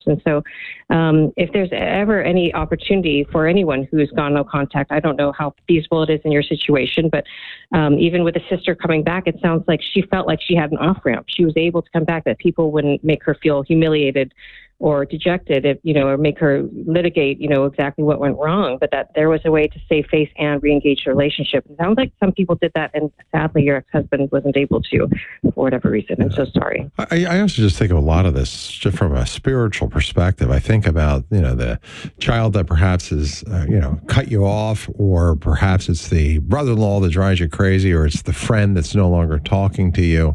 And so if there's ever any opportunity for anyone who's gone no contact, I don't know how feasible it is in your situation, but even with the sister coming back, it sounds like she felt like she had an off-ramp. She was able to come back, that people wouldn't make her feel humiliated or dejected, or make her litigate, exactly what went wrong, but that there was a way to save face and re-engage the relationship. It sounds like some people did that, and sadly, your ex-husband wasn't able to for whatever reason. I'm so sorry. I also just think of a lot of this just from a spiritual perspective. I think about, the child that perhaps is, cut you off, or perhaps it's the brother-in-law that drives you crazy, or it's the friend that's no longer talking to you.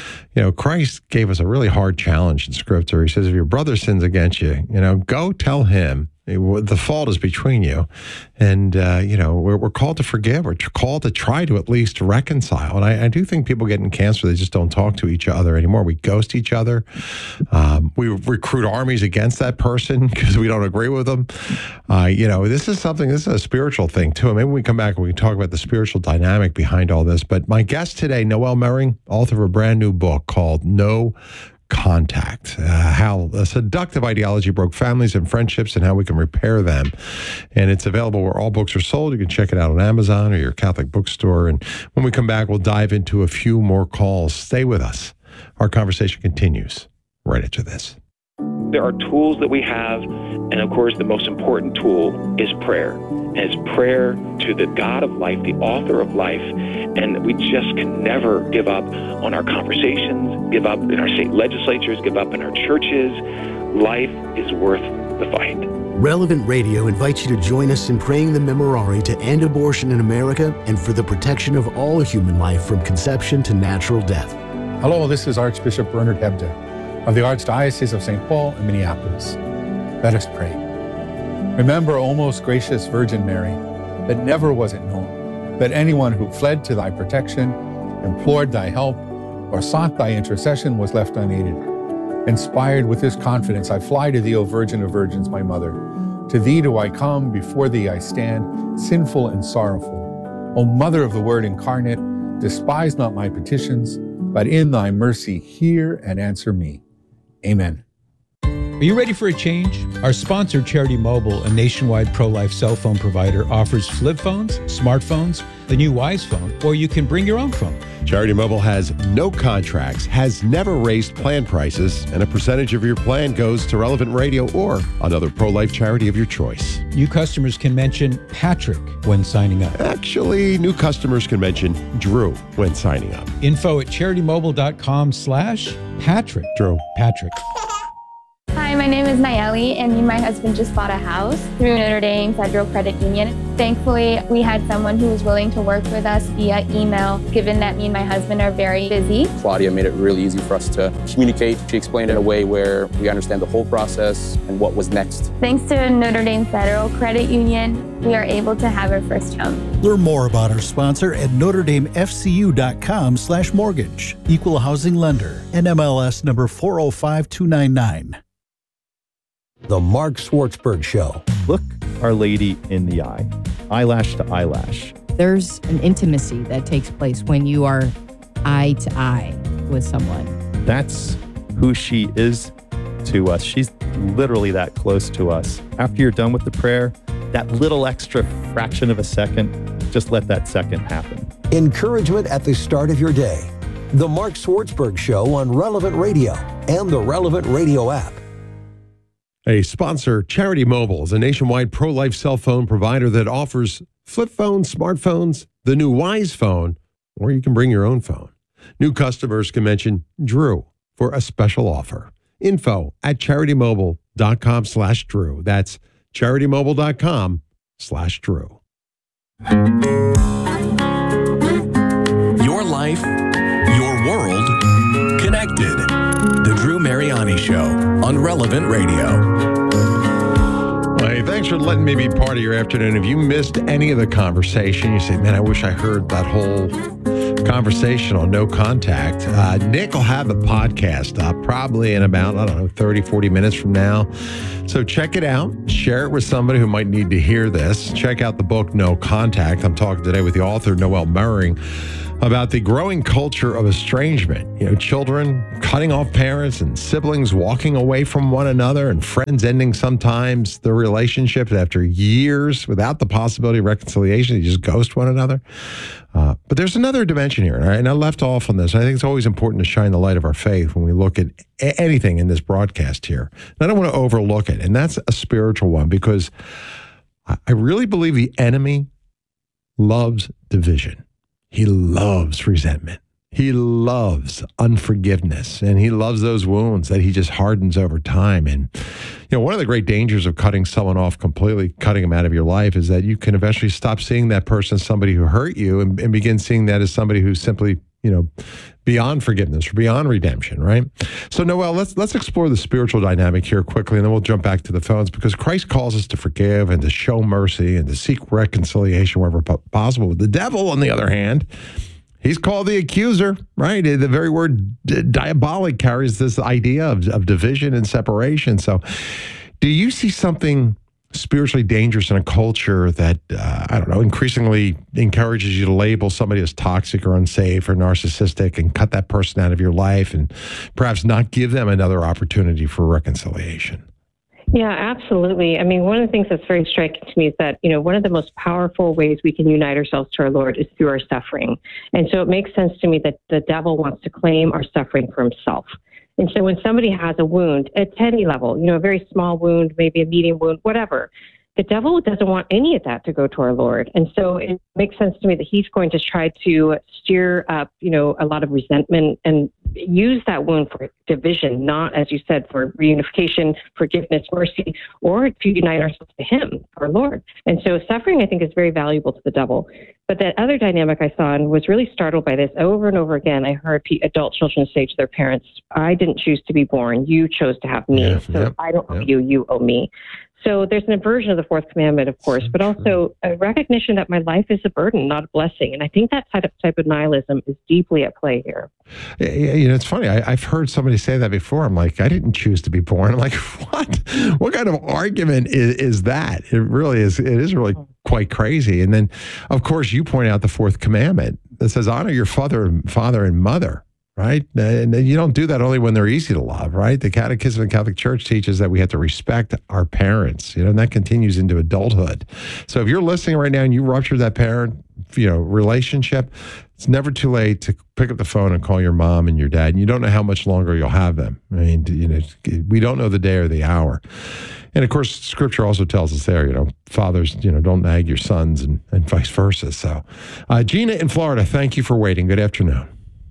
Christ gave us a really hard challenge in Scripture. He says, if your brother sins against you, go tell him. The fault is between you. And, we're called to forgive. We're called to try to at least reconcile. And I do think people get in cancer, they just don't talk to each other anymore. We ghost each other. We recruit armies against that person because we don't agree with them. This is a spiritual thing, too. Maybe when we come back and we can talk about the spiritual dynamic behind all this. But my guest today, Noelle Mering, author of a brand new book called No Contact, how a seductive ideology broke families and friendships and how we can repair them. And it's available where all books are sold. You can check it out on Amazon or your Catholic bookstore. And when we come back, we'll dive into a few more calls. Stay with us. Our conversation continues right after this. There are tools that we have, and of course, the most important tool is prayer. And it's prayer to the God of life, the author of life. And we just can never give up on our conversations, give up in our state legislatures, give up in our churches. Life is worth the fight. Relevant Radio invites you to join us in praying the Memorare to end abortion in America and for the protection of all human life from conception to natural death. Hello, this is Archbishop Bernard Hebda of the Archdiocese of St. Paul and Minneapolis. Let us pray. Remember, O most gracious Virgin Mary, that never was it known that anyone who fled to thy protection, implored thy help, or sought thy intercession was left unaided. Inspired with this confidence, I fly to thee, O Virgin of Virgins, my mother. To thee do I come, before thee I stand, sinful and sorrowful. O Mother of the Word incarnate, despise not my petitions, but in thy mercy hear and answer me. Amen. Are you ready for a change? Our sponsor, Charity Mobile, a nationwide pro-life cell phone provider, offers flip phones, smartphones, the new Wise phone, or you can bring your own phone. Charity Mobile has no contracts, has never raised plan prices, and a percentage of your plan goes to Relevant Radio or another pro-life charity of your choice. New customers can mention Patrick when signing up. Actually, new customers can mention Drew when signing up. Info at CharityMobile.com/Patrick. Drew. Patrick. Hi, my name is Nayeli, and me and my husband just bought a house through Notre Dame Federal Credit Union. Thankfully, we had someone who was willing to work with us via email, given that me and my husband are very busy. Claudia made it really easy for us to communicate. She explained it in a way where we understand the whole process and what was next. Thanks to Notre Dame Federal Credit Union, we are able to have our first home. Learn more about our sponsor at NotreDameFCU.com/mortgage. Equal housing lender. NMLS number 405299. The Mark Schwartzberg Show. Look Our Lady in the eye, eyelash to eyelash. There's an intimacy that takes place when you are eye to eye with someone. That's who she is to us. She's literally that close to us. After you're done with the prayer, that little extra fraction of a second, just let that second happen. Encouragement at the start of your day. The Mark Schwartzberg Show on Relevant Radio and the Relevant Radio app. A sponsor, Charity Mobile, is a nationwide pro-life cell phone provider that offers flip phones, smartphones, the new Wise phone, or you can bring your own phone. New customers can mention Drew for a special offer. Info at CharityMobile.com/Drew. That's CharityMobile.com/Drew. Your life, your world, connected. The Drew Mariani Show on Relevant Radio. Hey, thanks for letting me be part of your afternoon. If you missed any of the conversation, you say, man, I wish I heard that whole conversational, no contact. Nick will have the podcast up probably in about, 30, 40 minutes from now. So check it out. Share it with somebody who might need to hear this. Check out the book, No Contact. I'm talking today with the author, Noelle Mering, about the growing culture of estrangement. Children cutting off parents and siblings walking away from one another and friends ending sometimes their relationships after years without the possibility of reconciliation. They just ghost one another. But there's another dimension here, and I left off on this. I think it's always important to shine the light of our faith when we look at anything in this broadcast here. And I don't want to overlook it, and that's a spiritual one, because I really believe the enemy loves division. He loves resentment. He loves unforgiveness, and he loves those wounds that he just hardens over time. And, one of the great dangers of cutting someone off completely, cutting them out of your life, is that you can eventually stop seeing that person as somebody who hurt you and begin seeing that as somebody who's simply, beyond forgiveness or beyond redemption, right? So, Noelle, let's explore the spiritual dynamic here quickly, and then we'll jump back to the phones, because Christ calls us to forgive and to show mercy and to seek reconciliation wherever possible. The devil, on the other hand, he's called the accuser, right? The very word diabolic carries this idea of division and separation. So do you see something spiritually dangerous in a culture that, increasingly encourages you to label somebody as toxic or unsafe or narcissistic and cut that person out of your life and perhaps not give them another opportunity for reconciliation? Yeah, absolutely. I mean, one of the things that's very striking to me is that, one of the most powerful ways we can unite ourselves to our Lord is through our suffering. And so it makes sense to me that the devil wants to claim our suffering for himself. And so when somebody has a wound at any level, a very small wound, maybe a medium wound, whatever, the devil doesn't want any of that to go to our Lord. And so it makes sense to me that he's going to try to stir up, a lot of resentment and use that wound for division, not, as you said, for reunification, forgiveness, mercy, or to unite ourselves to him, our Lord. And so suffering, I think, is very valuable to the devil. But that other dynamic I saw and was really startled by this over and over again. I heard adult children say to their parents, I didn't choose to be born. You chose to have me. I don't owe you, you owe me. So there's an aversion of the fourth commandment, of course, but also a recognition that my life is a burden, not a blessing. And I think that type of nihilism is deeply at play here. It's funny. I've heard somebody say that before. I'm like, I didn't choose to be born. I'm like, what? What kind of argument is that? It really is. It is really quite crazy. And then, of course, you point out the fourth commandment that says, honor your father and mother. Right? And you don't do that only when they're easy to love, right? The Catechism of the Catholic Church teaches that we have to respect our parents, and that continues into adulthood. So if you're listening right now and you rupture that parent, relationship, it's never too late to pick up the phone and call your mom and your dad. And you don't know how much longer you'll have them. I mean, we don't know the day or the hour. And of course, Scripture also tells us there, fathers, don't nag your sons and vice versa. So Gina in Florida, thank you for waiting. Good afternoon.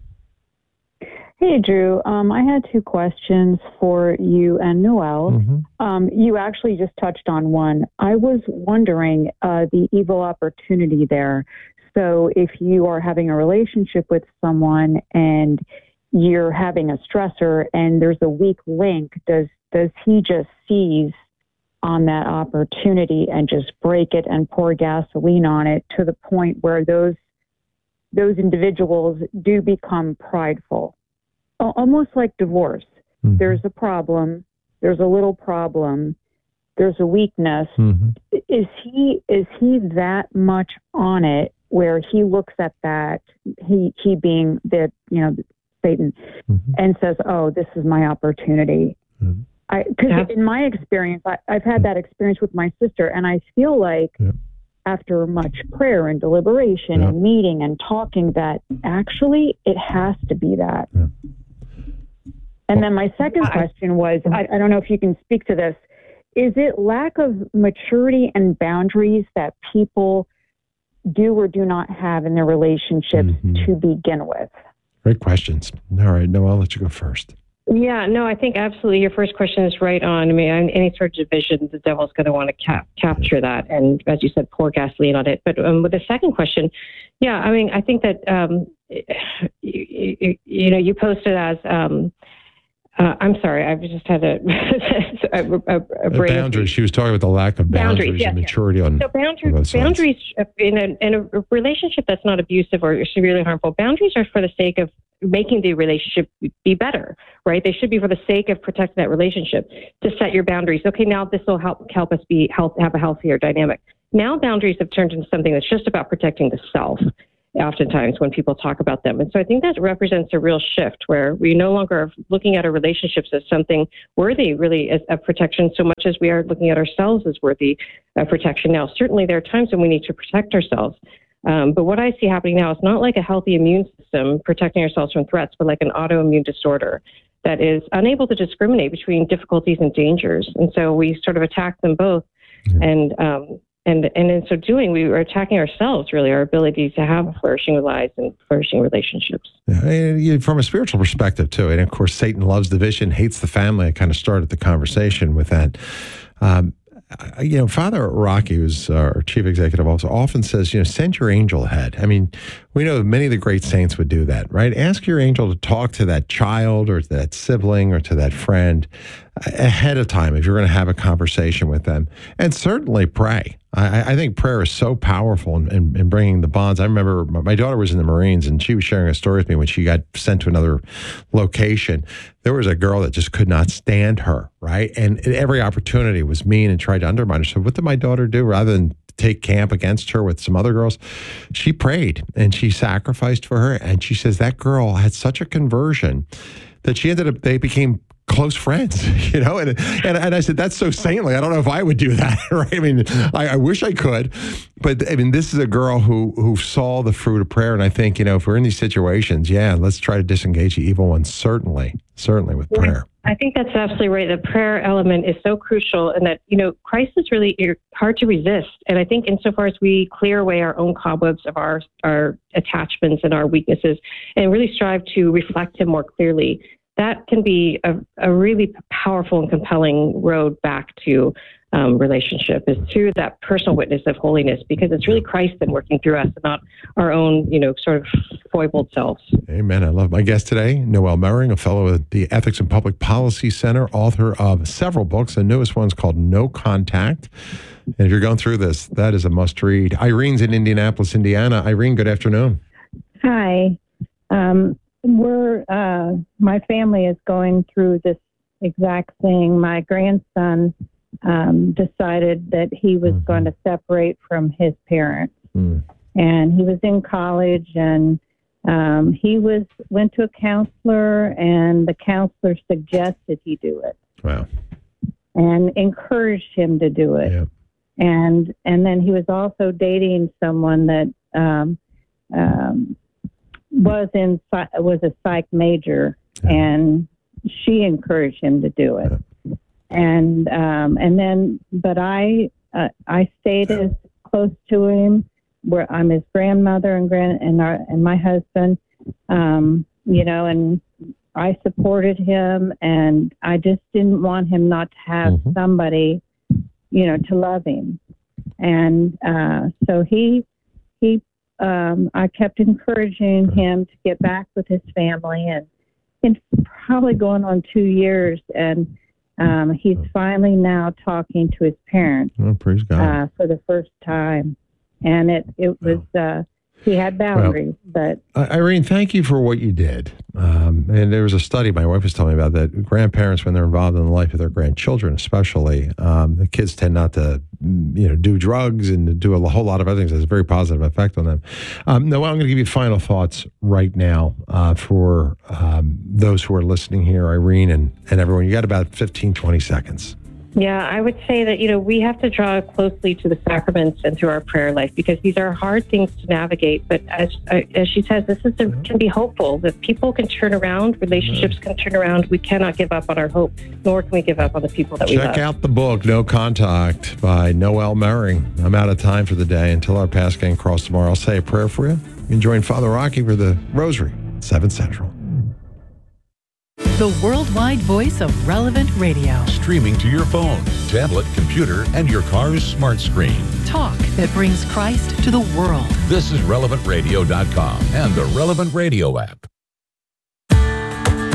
Hey, Drew. I had two questions for you and Noelle. Mm-hmm. You actually just touched on one. I was wondering the evil opportunity there. So if you are having a relationship with someone and you're having a stressor and there's a weak link, does he just seize on that opportunity and just break it and pour gasoline on it to the point where those individuals do become prideful? Almost like divorce. Mm-hmm. There's a problem. There's a little problem. There's a weakness. Mm-hmm. Is he that much on it where he looks at that, he being the, Satan, mm-hmm. and says, oh, this is my opportunity. Because in my experience, I've had that experience with my sister, and I feel like after much prayer and deliberation and meeting and talking that actually it has to be that. Yeah. And then my second question was, I don't know if you can speak to this, is it lack of maturity and boundaries that people do or do not have in their relationships to begin with? Great questions. All right, Noelle, I'll let you go first. Yeah, no, I think absolutely your first question is right on. I mean, any sort of division, the devil's going to want to capture that. And as you said, pour gasoline on it. But with the second question, yeah, I mean, I think that, you posted as I'm sorry, I've just had a brain. Boundaries. She was talking about the lack of boundaries and maturity on. So boundaries in a relationship that's not abusive or severely harmful. Boundaries are for the sake of making the relationship be better, right? They should be for the sake of protecting that relationship. To set your boundaries. Okay, now this will help us have a healthier dynamic. Now boundaries have turned into something that's just about protecting the self. Oftentimes when people talk about them. And so I think that represents a real shift where we no longer are looking at our relationships as something worthy really of protection so much as we are looking at ourselves as worthy of protection. Now, certainly there are times when we need to protect ourselves. But what I see happening now is not like a healthy immune system protecting ourselves from threats, but like an autoimmune disorder that is unable to discriminate between difficulties and dangers. And so we sort of attack them both. And in so doing, we are attacking ourselves, really, our ability to have flourishing lives and flourishing relationships. Yeah, and from a spiritual perspective, too. And of course, Satan loves division, hates the family. I kind of started the conversation with that. Father Rocky, who's our chief executive officer, often says, send your angel ahead. I mean, we know many of the great saints would do that, right? Ask your angel to talk to that child or to that sibling or to that friend ahead of time if you're going to have a conversation with them. And certainly pray. I think prayer is so powerful in bringing the bonds. I remember my daughter was in the Marines, and she was sharing a story with me when she got sent to another location. There was a girl that just could not stand her, right? And at every opportunity was mean and tried to undermine her. So what did my daughter do? Rather than take camp against her with some other girls, she prayed and she sacrificed for her. And she says that girl had such a conversion that they became close friends, and I said, that's so saintly. I don't know if I would do that, right? I mean, I wish I could, but I mean, this is a girl who saw the fruit of prayer. And I think, if we're in these situations, let's try to disengage the evil ones, certainly with prayer. I think that's absolutely right. The prayer element is so crucial, and that, Christ is really hard to resist. And I think insofar as we clear away our own cobwebs of our attachments and our weaknesses and really strive to reflect him more clearly, that can be a really powerful and compelling road back to relationship, is through that personal witness of holiness, because it's really Christ then working through us and not our own, sort of foibled selves. Amen. I love my guest today, Noelle Mering, a fellow at the Ethics and Public Policy Center, author of several books. The newest one's called No Contact. And if you're going through this, that is a must read. Irene's in Indianapolis, Indiana. Irene, good afternoon. Hi. My family is going through this exact thing. My grandson decided that he was going to separate from his parents. And he was in college, and he went to a counselor, and the counselor suggested he do it. Wow. And encouraged him to do it. Yeah. And then he was also dating someone that was a psych major, and she encouraged him to do it. And then, but I stayed as close to him, where I'm his grandmother and my husband, and I supported him, and I just didn't want him not to have somebody, to love him. And so I kept encouraging him to get back with his family, and it's probably going on 2 years, and he's finally now talking to his parents. Oh, praise God. For the first time. And it was, he had boundaries, but... Irene, thank you for what you did. And there was a study my wife was telling me about that grandparents, when they're involved in the life of their grandchildren, especially, the kids tend not to, do drugs and do a whole lot of other things. It has a very positive effect on them. Noelle, I'm going to give you final thoughts right now for those who are listening here, Irene and everyone. You got about 15, 20 seconds. Yeah, I would say that, we have to draw closely to the sacraments and through our prayer life, because these are hard things to navigate. But as she says, can be hopeful, that people can turn around, relationships can turn around. We cannot give up on our hope, nor can we give up on the people that we love. Check out the book, No Contact, by Noelle Mering. I'm out of time for the day. Until our paths can cross tomorrow, I'll say a prayer for you. You can join Father Rocky for the Rosary, 7 Central. The worldwide voice of Relevant Radio. Streaming to your phone, tablet, computer, and your car's smart screen. Talk that brings Christ to the world. This is RelevantRadio.com and the Relevant Radio app.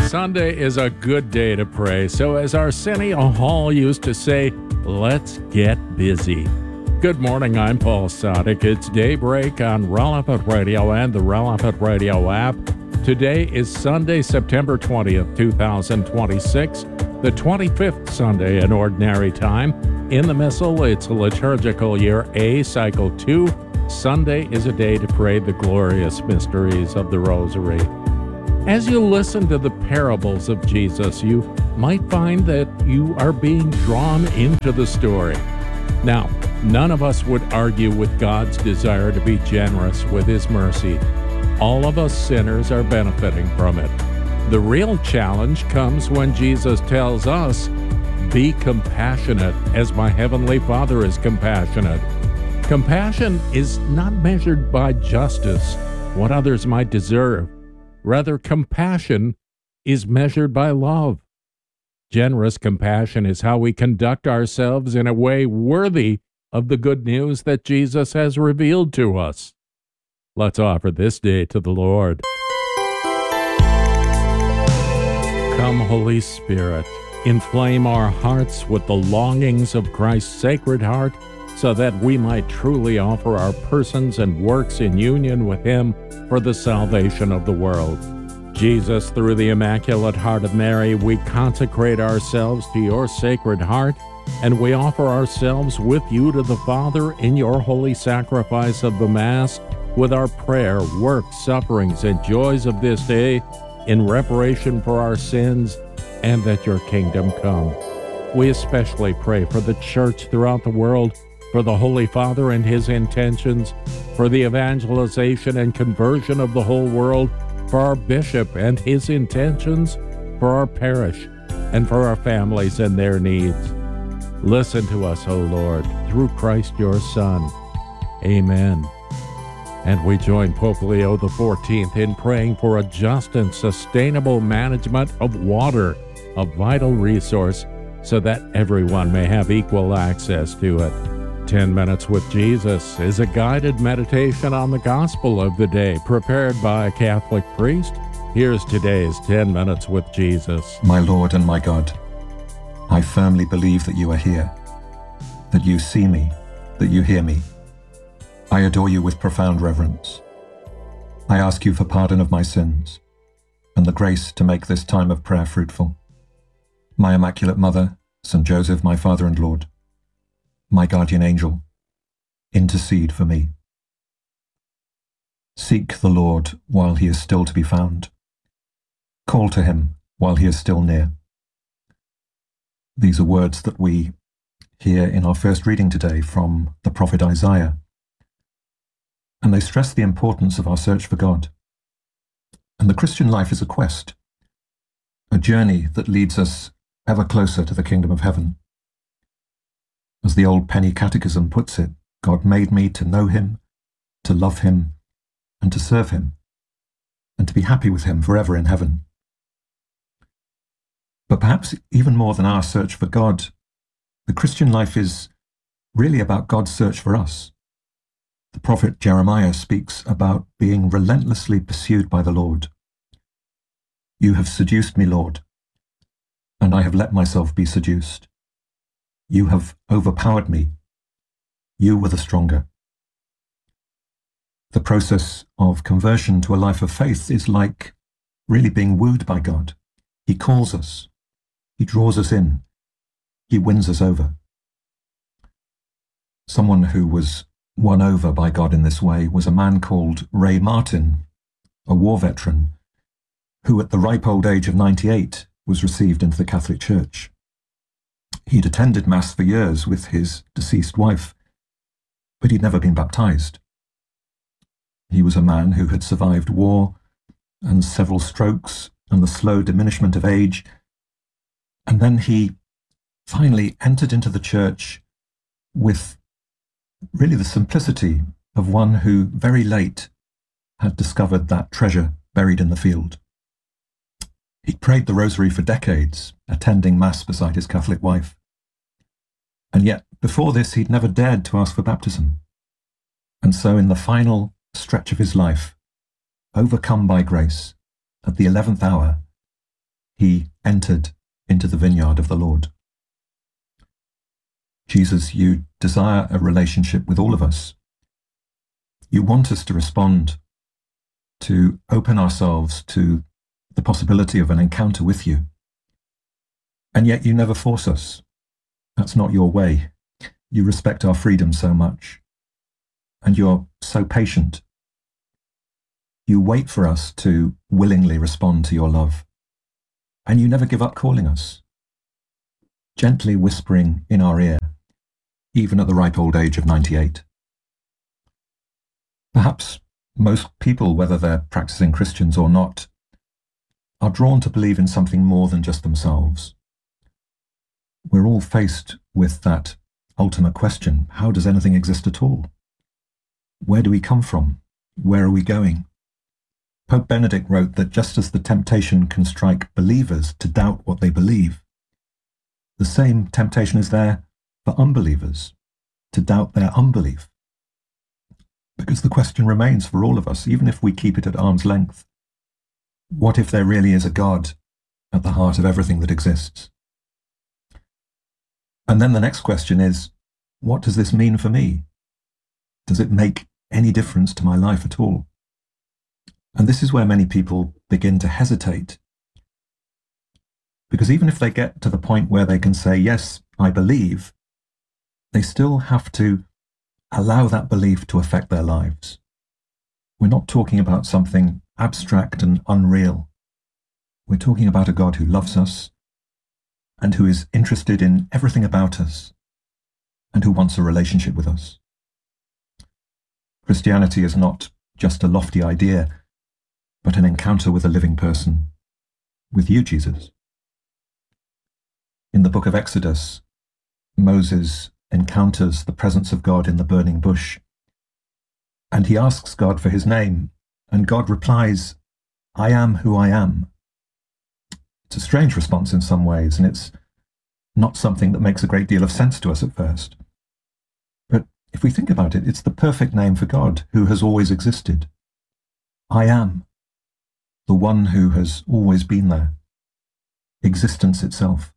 Sunday is a good day to pray. So as Arsenio Hall used to say, let's get busy. Good morning, I'm Paul Sadek. It's Daybreak on Relevant Radio and the Relevant Radio app. Today is Sunday, September 20th, 2026, the 25th Sunday in Ordinary Time. In the Missal, it's liturgical year A, cycle 2. Sunday is a day to pray the glorious mysteries of the Rosary. As you listen to the parables of Jesus, you might find that you are being drawn into the story. Now, none of us would argue with God's desire to be generous with His mercy. All of us sinners are benefiting from it. The real challenge comes when Jesus tells us, "Be compassionate as my heavenly Father is compassionate." Compassion is not measured by justice, what others might deserve. Rather, compassion is measured by love. Generous compassion is how we conduct ourselves in a way worthy of the good news that Jesus has revealed to us. Let's offer this day to the Lord. Come, Holy Spirit, inflame our hearts with the longings of Christ's Sacred Heart, so that we might truly offer our persons and works in union with Him for the salvation of the world. Jesus, through the Immaculate Heart of Mary, we consecrate ourselves to your Sacred Heart, and we offer ourselves with you to the Father in your holy sacrifice of the Mass, with our prayer, work, sufferings, and joys of this day, in reparation for our sins, and that your kingdom come. We especially pray for the Church throughout the world, for the Holy Father and his intentions, for the evangelization and conversion of the whole world, for our bishop and his intentions, for our parish, and for our families and their needs. Listen to us, O Lord, through Christ your Son. Amen. And we join Pope Leo XIV in praying for a just and sustainable management of water, a vital resource, so that everyone may have equal access to it. 10 Minutes with Jesus is a guided meditation on the gospel of the day prepared by a Catholic priest. Here's today's 10 Minutes with Jesus. My Lord and my God, I firmly believe that you are here, that you see me, that you hear me. I adore you with profound reverence. I ask you for pardon of my sins and the grace to make this time of prayer fruitful. My Immaculate Mother, St. Joseph, my Father and Lord, my guardian angel, intercede for me. Seek the Lord while he is still to be found. Call to him while he is still near. These are words that we hear in our first reading today from the prophet Isaiah, and they stress the importance of our search for God. And the Christian life is a quest, a journey that leads us ever closer to the kingdom of heaven. As the old Penny Catechism puts it, God made me to know him, to love him, and to serve him, and to be happy with him forever in heaven. But perhaps even more than our search for God, the Christian life is really about God's search for us. The prophet Jeremiah speaks about being relentlessly pursued by the Lord. You have seduced me, Lord, and I have let myself be seduced. You have overpowered me. You were the stronger. The process of conversion to a life of faith is like really being wooed by God. He calls us. He draws us in. He wins us over. Someone who was won over by God in this way was a man called Ray Martin, a war veteran, who at the ripe old age of 98 was received into the Catholic Church. He'd attended Mass for years with his deceased wife, but he'd never been baptized. He was a man who had survived war and several strokes and the slow diminishment of age, and then he finally entered into the church with really the simplicity of one who very late had discovered that treasure buried in the field. He prayed the rosary for decades, attending Mass beside his Catholic wife. And yet, before this, he'd never dared to ask for baptism. And so in the final stretch of his life, overcome by grace, at the 11th hour, he entered into the vineyard of the Lord. Jesus, you desire a relationship with all of us. You want us to respond, to open ourselves to the possibility of an encounter with you. And yet you never force us. That's not your way. You respect our freedom so much. And you're so patient. You wait for us to willingly respond to your love. And you never give up calling us, gently whispering in our ear, even at the ripe old age of 98. Perhaps most people, whether they're practicing Christians or not, are drawn to believe in something more than just themselves. We're all faced with that ultimate question: how does anything exist at all? Where do we come from? Where are we going? Pope Benedict wrote that just as the temptation can strike believers to doubt what they believe, the same temptation is there for unbelievers to doubt their unbelief. Because the question remains for all of us, even if we keep it at arm's length: what if there really is a God at the heart of everything that exists? And then the next question is, what does this mean for me? Does it make any difference to my life at all? And this is where many people begin to hesitate. Because even if they get to the point where they can say, yes, I believe, they still have to allow that belief to affect their lives. We're not talking about something abstract and unreal. We're talking about a God who loves us and who is interested in everything about us and who wants a relationship with us. Christianity is not just a lofty idea, but an encounter with a living person, with you, Jesus. In the book of Exodus, Moses encounters the presence of God in the burning bush, and he asks God for his name, and God replies, "I am who I am." It's a strange response in some ways, and it's not something that makes a great deal of sense to us at first. But if we think about it, it's the perfect name for God, who has always existed. I am, the one who has always been there, existence itself.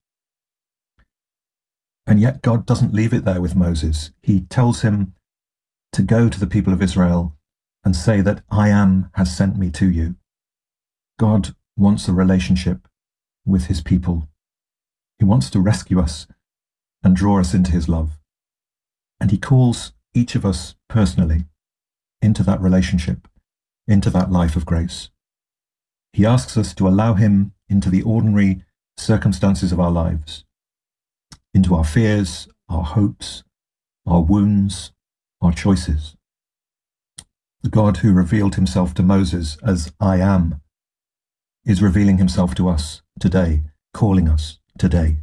And yet God doesn't leave it there with Moses. He tells him to go to the people of Israel and say that I am has sent me to you. God wants a relationship with his people. He wants to rescue us and draw us into his love. And he calls each of us personally into that relationship, into that life of grace. He asks us to allow him into the ordinary circumstances of our lives, into our fears, our hopes, our wounds, our choices. The God who revealed himself to Moses as I am is revealing himself to us today, calling us today.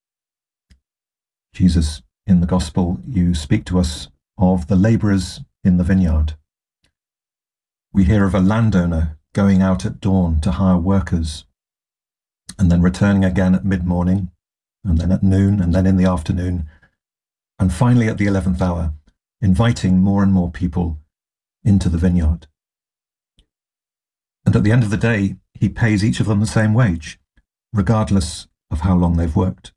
Jesus, in the gospel, you speak to us of the laborers in the vineyard. We hear of a landowner going out at dawn to hire workers, and then returning again at mid-morning, and then at noon, and then in the afternoon, and finally at the 11th hour, inviting more and more people into the vineyard. And at the end of the day, he pays each of them the same wage, regardless of how long they've worked.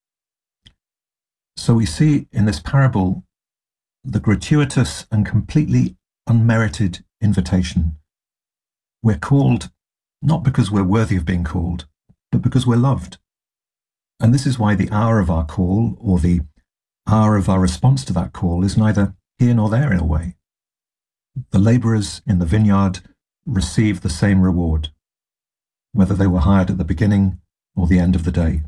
So we see in this parable the gratuitous and completely unmerited invitation. We're called not because we're worthy of being called, but because we're loved. And this is why the hour of our call, or the hour of our response to that call, is neither here nor there in a way. The laborers in the vineyard receive the same reward, whether they were hired at the beginning or the end of the day.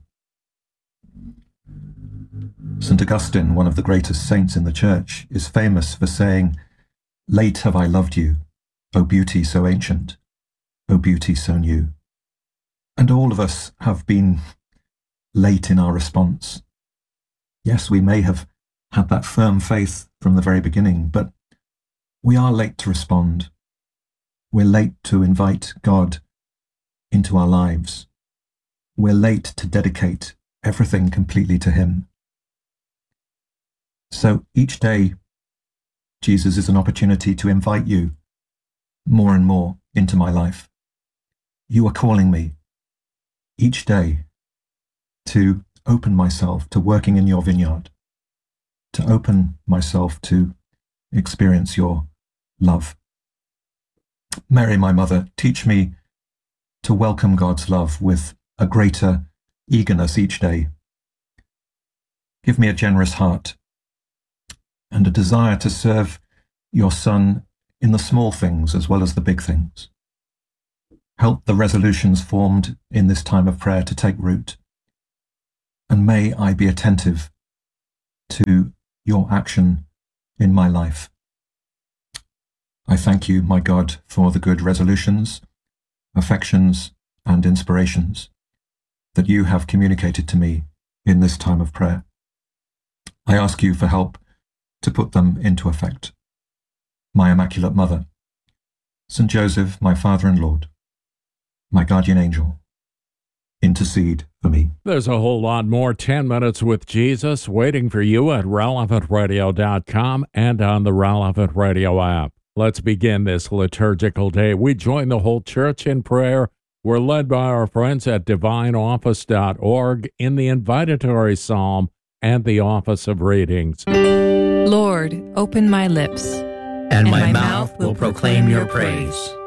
St. Augustine, one of the greatest saints in the church, is famous for saying, "Late have I loved you, O beauty so ancient, O beauty so new." And all of us have been late in our response. Yes, we may have had that firm faith from the very beginning, but we are late to respond. We're late to invite God into our lives. We're late to dedicate everything completely to him. So each day, Jesus, is an opportunity to invite you more and more into my life. You are calling me. each day to open myself to working in your vineyard, to open myself to experience your love. Mary, my mother, teach me to welcome God's love with a greater eagerness each day. Give me a generous heart and a desire to serve your Son in the small things as well as the big things. Help the resolutions formed in this time of prayer to take root. And may I be attentive to your action in my life. I thank you, my God, for the good resolutions, affections, and inspirations that you have communicated to me in this time of prayer. I ask you for help to put them into effect. My Immaculate Mother, St. Joseph, my Father and Lord, my guardian angel, intercede for me. There's a whole lot more 10 Minutes with Jesus waiting for you at relevantradio.com and on the Relevant Radio app. Let's begin this liturgical day. We join the whole church in prayer. We're led by our friends at divineoffice.org in the invitatory psalm and the office of readings. Lord, open my lips, and my mouth will proclaim your praise.